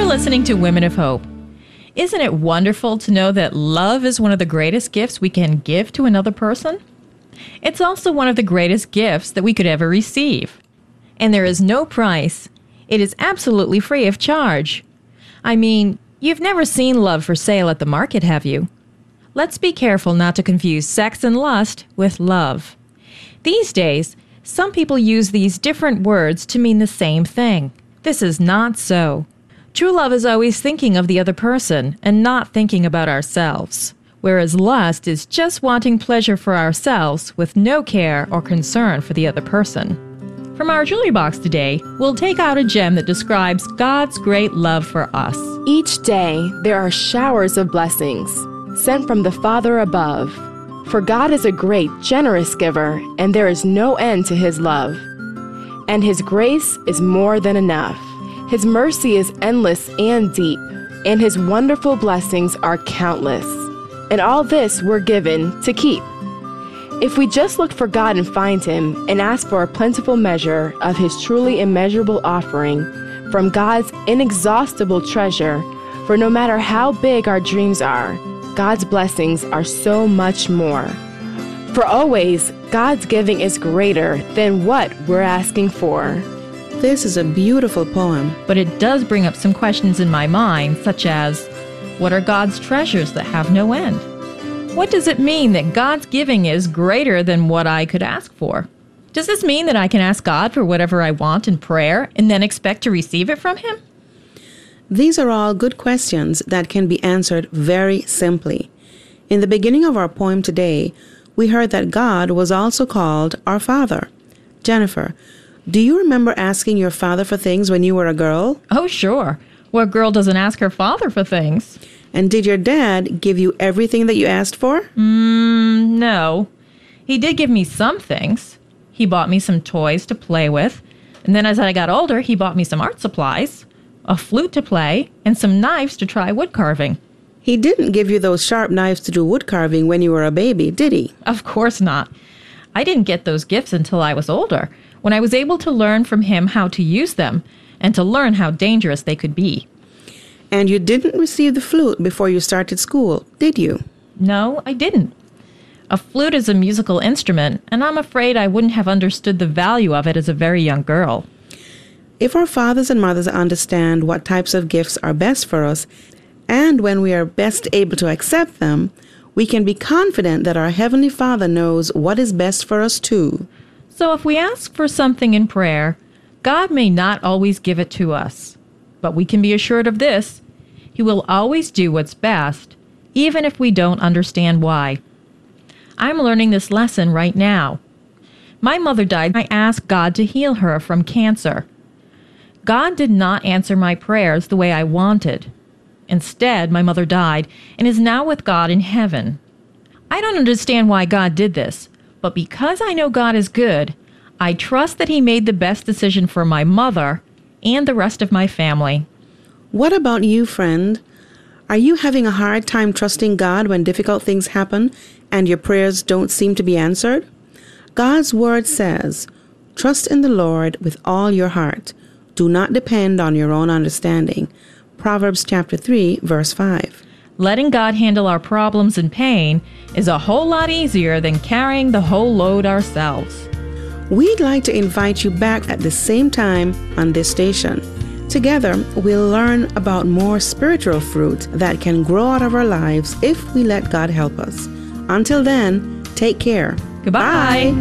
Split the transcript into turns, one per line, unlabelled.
listening to Women of Hope. Isn't it wonderful to know that love is one of the greatest gifts we can give to another person? It's also one of the greatest gifts that we could ever receive. And there is no price. It is absolutely free of charge. I mean, you've never seen love for sale at the market, have you? Let's be careful not to confuse sex and lust with love. These days, some people use these different words to mean the same thing. This is not so. True love is always thinking of the other person and not thinking about ourselves, whereas lust is just wanting pleasure for ourselves with no care or concern for the other person. From our jewelry box today, we'll take out a gem that describes God's great love for us.
Each day, there are showers of blessings sent from the Father above. For God is a great, generous giver, and there is no end to his love. And his grace is more than enough. His mercy is endless and deep, and his wonderful blessings are countless. And all this we're given to keep. If we just look for God and find him, and ask for a plentiful measure of his truly immeasurable offering from God's inexhaustible treasure, for no matter how big our dreams are, God's blessings are so much more. For always, God's giving is greater than what we're asking for.
This is a beautiful poem.
But it does bring up some questions in my mind, such as, what are God's treasures that have no end? What does it mean that God's giving is greater than what I could ask for? Does this mean that I can ask God for whatever I want in prayer and then expect to receive it from him?
These are all good questions that can be answered very simply. In the beginning of our poem today, we heard that God was also called our Father. Jennifer, do you remember asking your father for things when you were a girl?
Oh, sure. What girl doesn't ask her father for things?
And did your dad give you everything that you asked for?
No. He did give me some things. He bought me some toys to play with. And then as I got older, he bought me some art supplies, a flute to play, and some knives to try wood carving.
He didn't give you those sharp knives to do wood carving when you were a baby, did he?
Of course not. I didn't get those gifts until I was older, when I was able to learn from him how to use them and to learn how dangerous they could be.
And you didn't receive the flute before you started school, did you?
No, I didn't. A flute is a musical instrument, and I'm afraid I wouldn't have understood the value of it as a very young girl.
If our fathers and mothers understand what types of gifts are best for us, and when we are best able to accept them, we can be confident that our Heavenly Father knows what is best for us too.
So if we ask for something in prayer, God may not always give it to us. But we can be assured of this: he will always do what's best, even if we don't understand why. I'm learning this lesson right now. My mother died. I asked God to heal her from cancer. God did not answer my prayers the way I wanted. Instead, my mother died and is now with God in heaven. I don't understand why God did this, but because I know God is good, I trust that he made the best decision for my mother and the rest of my family.
What about you, friend? Are you having a hard time trusting God when difficult things happen and your prayers don't seem to be answered? God's word says, "Trust in the Lord with all your heart. Do not depend on your own understanding." Proverbs chapter 3, verse 5.
Letting God handle our problems and pain is a whole lot easier than carrying the whole load ourselves.
We'd like to invite you back at the same time on this station. Together, we'll learn about more spiritual fruit that can grow out of our lives if we let God help us. Until then, take care.
Goodbye.
Bye.